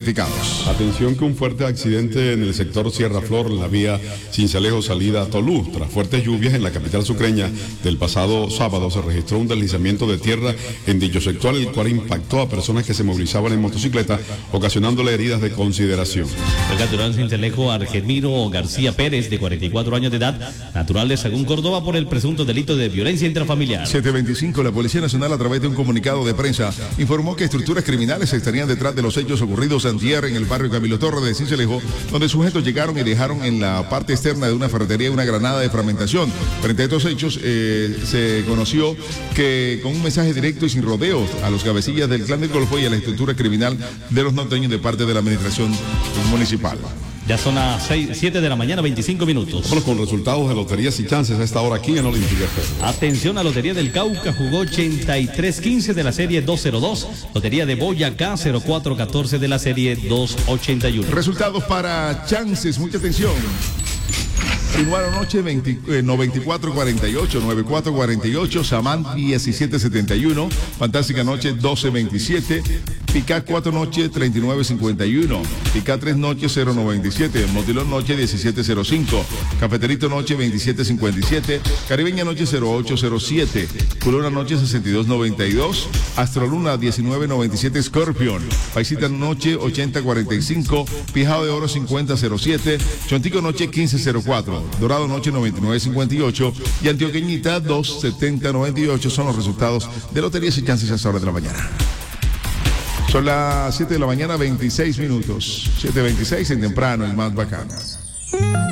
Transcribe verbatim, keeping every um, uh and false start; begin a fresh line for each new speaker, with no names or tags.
damnificados.
Atención que un fuerte accidente en el sector Sierra Flor, en la vía Cincelejo salida a Tolú. Tras fuertes lluvias en la capital sucreña del pasado sábado se registró un deslizamiento de tierra en dicho sector, el cual impactó a personas que se movilizaban en motocicleta, ocasionándole heridas de consideración.
Fue capturado en Cincelejo Argemiro García Pérez, de cuarenta y cuatro años de edad, natural de Sagún, Córdoba, por el presunto delito de violencia intrafamiliar.
siete veinticinco, la Policía Nacional, a través de un comunicado de prensa, informó que estructuras criminales estarían detrás de los hechos ocurridos antier en el barrio Camilo Torre de Cincelejo, donde sujetos llegaron y dejaron en la parte externa de una ferretería una granada de fragmentación. Frente a estos hechos, eh, se conoció que con un mensaje directo y sin rodeos a los cabecillas del Clan del Golfo y a la estructura criminal de los norteños de parte de la administración municipal.
Ya son las siete de la mañana, veinticinco minutos.
Vámonos con resultados de loterías y chances a esta hora aquí en Olímpica F M.
Atención, a Lotería del Cauca jugó ochenta y tres quince de la serie doscientos dos. Lotería de Boyacá cero cuatro catorce de la serie doscientos ochenta y uno.
Resultados para chances, mucha atención. Sinuaro Noche veinte, eh, noventa y cuatro cuarenta y ocho, noventa y cuatro cuarenta y ocho, Samán diecisiete setenta y uno, Fantástica Noche doce veintisiete, Picá cuatro Noche treinta y nueve cincuenta y uno, Picá tres Noche cero noventa y siete, Motilón Noche diecisiete cero cinco, Cafeterito Noche veintisiete cincuenta y siete, Caribeña Noche cero ocho cero siete, Culona Noche sesenta y dos noventa y dos, Astroluna diecinueve noventa y siete, Scorpion, Paisita Noche ochenta cuarenta y cinco, Pijao de Oro cincuenta cero siete, Chontico Noche quince cero cuatro, Dorado Noche noventa y nueve cincuenta y ocho y Antioqueñita dos setenta noventa y ocho son los resultados de loterías y chances a esta hora de la mañana. Son las siete de la mañana, veintiséis minutos. siete veintiséis en temprano, el más bacano.